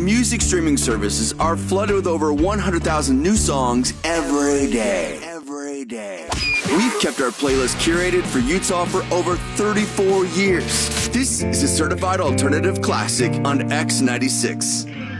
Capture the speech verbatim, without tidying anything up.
music streaming services are flooded with over one hundred thousand new songs every day. Every day. We've kept our playlist curated for Utah for over thirty-four years. This is a certified alternative classic on X ninety-six.